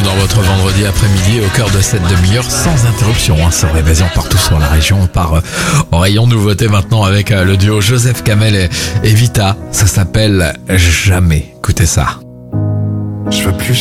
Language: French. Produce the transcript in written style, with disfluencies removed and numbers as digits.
dans votre vendredi après-midi au cœur de cette demi-heure sans interruption. Sur Évasion partout sur la région. On part en rayon nouveauté maintenant avec le duo Joseph Kamel et Vita. Ça s'appelle Jamais. Écoutez ça. Je veux plus